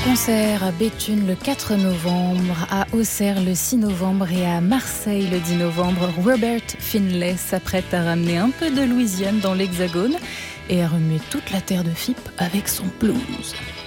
Concert à Béthune le 4 novembre, à Auxerre le 6 novembre et à Marseille le 10 novembre. Robert Finlay s'apprête à ramener un peu de Louisiane dans l'Hexagone et à remuer toute la terre de Fipe avec son blues.